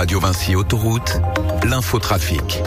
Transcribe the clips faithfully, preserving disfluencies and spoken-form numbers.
Radio Vinci Autoroute, l'infotrafic.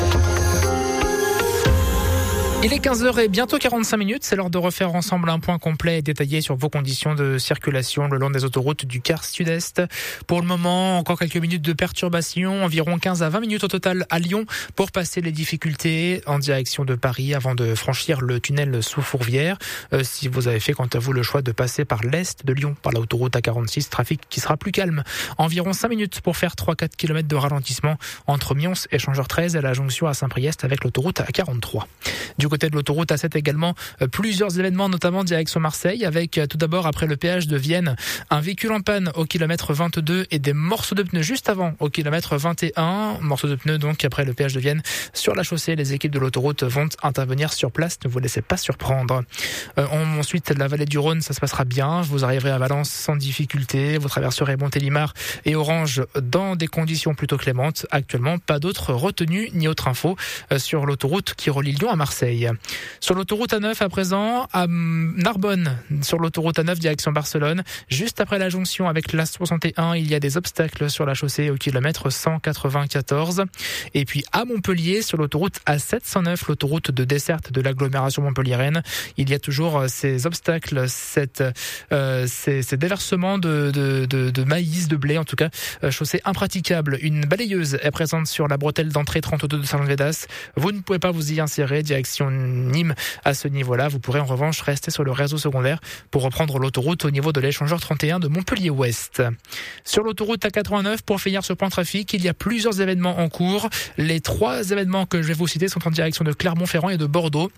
Il est quinze heures et bientôt quarante-cinq minutes. C'est l'heure de refaire ensemble un point complet et détaillé sur vos conditions de circulation le long des autoroutes du quart sud-est. Pour le moment, encore quelques minutes de perturbation, environ quinze à vingt minutes au total à Lyon pour passer les difficultés en direction de Paris avant de franchir le tunnel sous Fourvière. Euh, si vous avez fait quant à vous le choix de passer par l'est de Lyon, par l'autoroute A quarante-six, trafic qui sera plus calme. Environ cinq minutes pour faire trois à quatre kilomètres de ralentissement entre Mions et Changeur treize et la jonction à Saint-Priest avec l'autoroute A quarante-trois. Du côté de l'autoroute A sept également, plusieurs événements, notamment direction Marseille, avec tout d'abord après le péage de Vienne, un véhicule en panne au kilomètre vingt-deux et des morceaux de pneus juste avant au kilomètre vingt et un. Morceaux de pneus donc après le péage de Vienne sur la chaussée. Les équipes de l'autoroute vont intervenir sur place, ne vous laissez pas surprendre. Euh, ensuite, la vallée du Rhône, ça se passera bien. Vous arriverez à Valence sans difficulté. Vous traverserez Montélimar et Orange dans des conditions plutôt clémentes. Actuellement, pas d'autres retenues ni autre info sur l'autoroute qui relie Lyon à Marseille. Sur l'autoroute A neuf à présent, à Narbonne, sur l'autoroute A neuf direction Barcelone, juste après la jonction avec l'A soixante et un, il y a des obstacles sur la chaussée au kilomètre cent quatre-vingt-quatorze. Et puis à Montpellier, sur l'autoroute A sept cent neuf, l'autoroute de desserte de l'agglomération montpelliéraine, il y a toujours ces obstacles, cette, euh, ces, ces déversements de, de, de, de maïs, de blé en tout cas, euh, chaussée impraticable. Une balayeuse est présente sur la bretelle d'entrée trente-deux de Saint-Jean-de-Védas. Vous ne pouvez pas vous y insérer, direction Nîmes à ce niveau-là. Vous pourrez en revanche rester sur le réseau secondaire pour reprendre l'autoroute au niveau de l'échangeur trente et un de Montpellier-Ouest. Sur l'autoroute A quatre-vingt-neuf, pour finir ce point trafic, il y a plusieurs événements en cours. Les trois événements que je vais vous citer sont en direction de Clermont-Ferrand et de Bordeaux.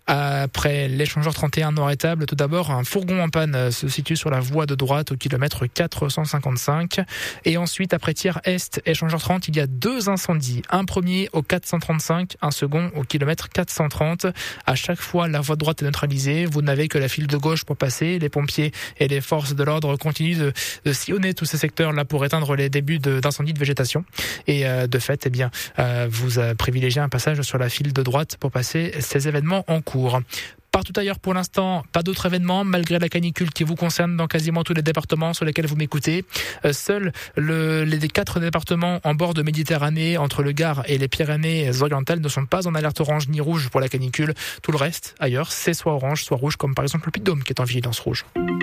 Après l'échangeur trente et un Nord-Étable, tout d'abord, un fourgon en panne se situe sur la voie de droite au kilomètre quatre cent cinquante-cinq. Et ensuite, après Thiers-Est, échangeur trente, il y a deux incendies. Un premier au quatre cent trente-cinq, un second au kilomètre quatre cent trente. À chaque fois, la voie de droite est neutralisée. Vous n'avez que la file de gauche pour passer. Les pompiers et les forces de l'ordre continuent de, de sillonner tous ces secteurs-là pour éteindre les débuts de, d'incendies de végétation. Et euh, de fait, eh bien, euh, vous euh, privilégiez un passage sur la file de droite pour passer ces événements en cours. Partout ailleurs, pour l'instant, pas d'autres événements, malgré la canicule qui vous concerne dans quasiment tous les départements sur lesquels vous m'écoutez. Euh, seuls le, les quatre départements en bord de Méditerranée, entre le Gard et les Pyrénées-Orientales, ne sont pas en alerte orange ni rouge pour la canicule. Tout le reste, ailleurs, c'est soit orange, soit rouge, comme par exemple le Puy-de-Dôme qui est en vigilance rouge.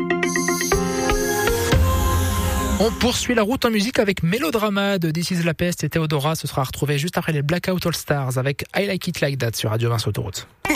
On poursuit la route en musique avec Mélodrama de This Is La Peste et Théodora. Ce sera retrouvé juste après les Blackout All Stars avec I Like It Like That sur Radio Vinci Autoroute.